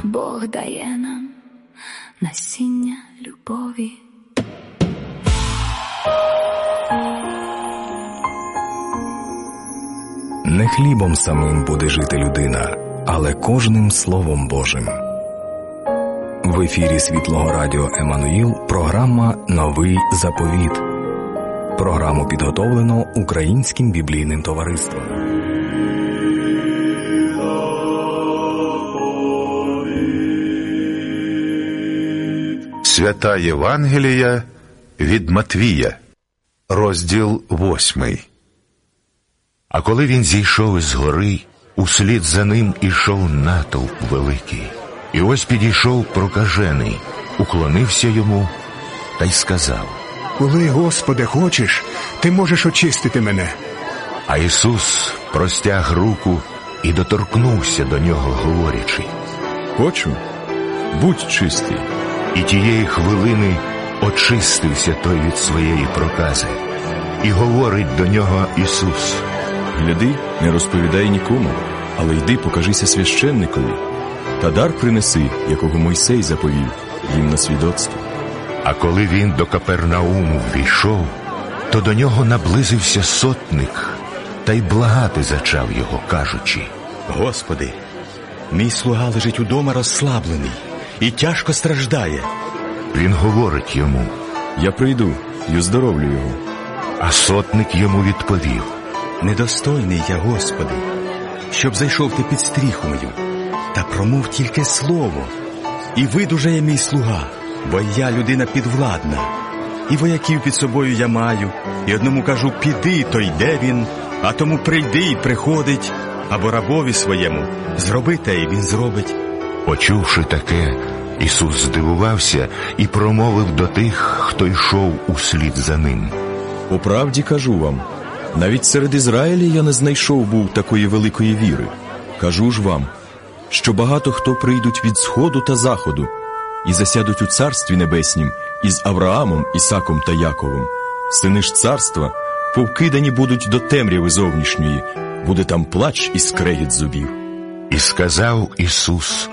Бог дає нам насіння любові. Не хлібом самим буде жити людина, але кожним Словом Божим. В ефірі Світлого Радіо Еммануїл програма «Новий заповіт». Програму підготовлено Українським біблійним товариством. Свята Євангелія від Матвія, розділ 8. А коли він зійшов із гори, услід за ним ішов натовп великий. І ось підійшов прокажений, уклонився йому та й сказав: «Коли, Господи, хочеш, ти можеш очистити мене». А Ісус простяг руку і доторкнувся до нього, говорячи: «Хочу, будь чистий». І тієї хвилини очистився той від своєї прокази. І говорить до нього Ісус: «Гляди, не розповідай нікому, але йди покажися священникові, та дар принеси, якого Мойсей заповів їм на свідоцтво». А коли він до Капернауму ввійшов, то до нього наблизився сотник, та й благати зачав його, кажучи: «Господи, мій слуга лежить удома розслаблений і тяжко страждає». Він говорить йому: «Я прийду й оздоровлю його». А сотник йому відповів: «Недостойний я, Господи, щоб зайшов ти під стріху мою, та промов тільки слово, і видужає мій слуга, бо я людина підвладна, і вояків під собою я маю, і одному кажу: піди, то йде він, а тому прийди і приходить, або рабові своєму зроби те, і він зробить». Почувши таке, Ісус здивувався і промовив до тих, хто йшов услід за ним: «По правді кажу вам, навіть серед Ізраїля я не знайшов був такої великої віри. Кажу ж вам, що багато хто прийдуть від сходу та заходу і засядуть у Царстві Небеснім із Авраамом, Ісаком та Яковом. Сини ж царства повкидані будуть до темряви зовнішньої, буде там плач і скрегіт зубів». І сказав Ісус